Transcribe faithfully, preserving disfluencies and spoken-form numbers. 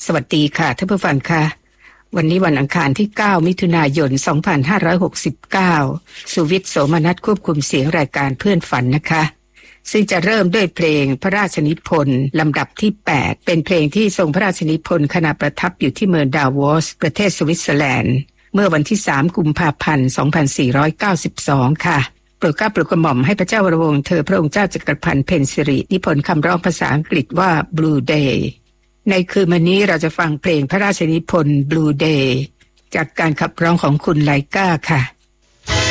สวัสดีค่ะท่านผู้ฟังค่ะวันนี้วันอังคารที่เก้ามิถุนายนสองพันห้าร้อยหกสิบเก้าสุวิทย์โสมนัสควบคุมเสียงรายการเพื่อนฝันนะคะซึ่งจะเริ่มด้วยเพลงพระราชนิพนธ์ลำดับที่แปดเป็นเพลงที่ทรงพระราชนิพนธ์ขณะประทับอยู่ที่เมืองดาวอสประเทศสวิตเซอร์แลนด์เมื่อวันที่สามกุมภาพันธ์สองพันสี่ร้อยเก้าสิบสองค่ะโปรดเกล้าโปรดกระหม่อมให้พระเจ้าวรวงศ์เธอพระองค์เจ้าจักรพันธ์เพ็ญสิรินิพนธ์คำร้องภาษาอังกฤษว่า Blue Day ในคืนวันนี้เราจะฟังเพลงพระราชนิพนธ์ Blue Day จากการขับร้องของคุณไลก้าค่ะ